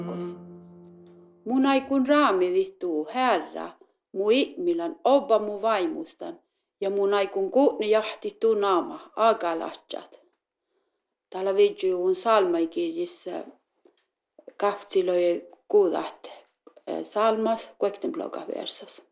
Mun aikun raamivittuu Herra, mu ihmilän obba mu vaimustan, ja mun aikun kuutne jahtittuu naama agalahtsat. Täällä vidjuun salmaikirjissa kahtsiloi kuudat salmas kuektenbloga versas.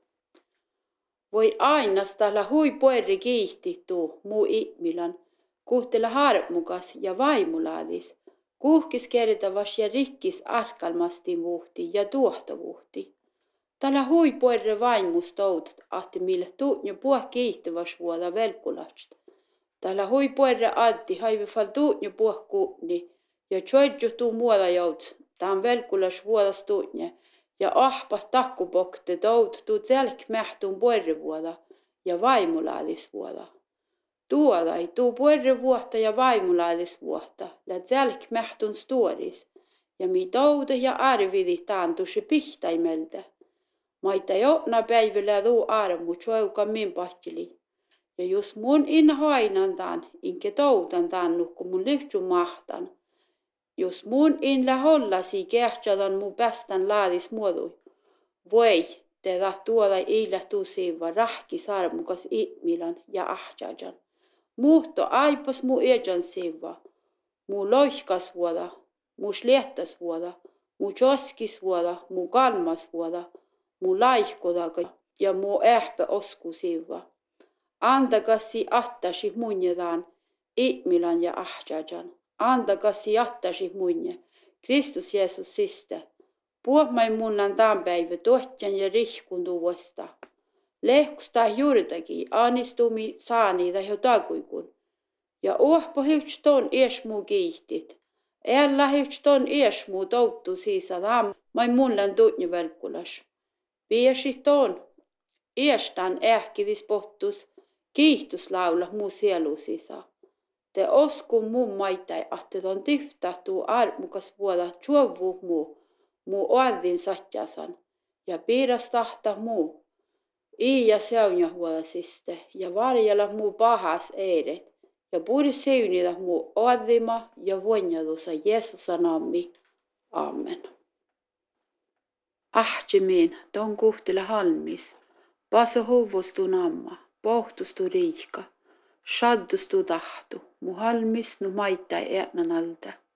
Voi ainas täällä hui puerri kiihtittuu mu ihmilän, kuhtela harmukas ja vaimulaadis, kuhkis kertavas ja rikkis arkalmastin vuhti ja tuohtovuhti. Täällä hui puerre vaimustoutat, ahti mille tuutnjo puh kiihtävas vuoda velkulast. Täällä hui puerre addi haivifal tuutnjo puh kuutni ja tjoidjo tuu muoda jouts, taan velkulas vuodas tuutnje ja ahpas takkupokte tout tuu selk mähtuun puerre vuoda ja vaimulaadis vuoda. Tuoda ei tuu puerre vuotta ja vaimulaadis vuotta, lät selk mähtun stuoris ja mi toude ja arvidi taantusi pihtaimeltä. Maita jopna päivillä tuu armu tjouka min pahtili. Ja jos mun in hainantaan, inke toutan tannu, kun mun lyhtsy mahtan. Jos mun in lähollasi kehtsadan mun päästän laadis muodui. Voi, te tuoda iillä tusiva rahkis armukas ihmilän ja ahtsajan. Muhto aipas mu ejan siva. Mu loihkas vuoda, mu sliehtas vuoda, mu joskis vuoda, mu kalmas vuoda. Mu laihkodaga ja mu ähpä osku siva. Andakasi attasi munjedaan, ihmilän ja ahtsajan. Andakasi attasi munje, Kristus Jeesus siste. Puhmai munnan tämän päivä tohtjan ja rihkun tuosta. Lehkusta juurtaki anistumi saaniida jo takuikun. Ja ohpo hyvts ton iesmu kiihtit. Älä hyvts ton iesmu touttu siisada mai munnan tuutnju velkulas. Piesi ton iestan ähkidis pohtus kiihtuslaula muu sielu sisa. Te osku mun maitai ahte ton tyhtähtuu armukas vuoda tjuovu muu oadvin satjasan. Ja piiras tahta muu. Ja seunja huolasiste ja varjella muu pahas eiret. Ja puhdi seunida muu oadvima ja vonjalusa Jeesusa nammi. Amen. Ahtjemiin ton kuhtele halmis. Paso huvustu namma, pohtustu riihka. Shaddustu tahtu, mu halmis nu maittai äänän alta.